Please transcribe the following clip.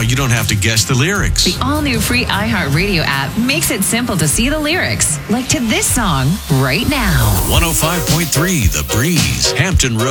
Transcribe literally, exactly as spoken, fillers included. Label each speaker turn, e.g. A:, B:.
A: you don't have to guess the lyrics.
B: The all-new free iHeartRadio app makes it simple to see the lyrics, like to this song right now.
A: one oh five point three The Breeze, Hampton Road.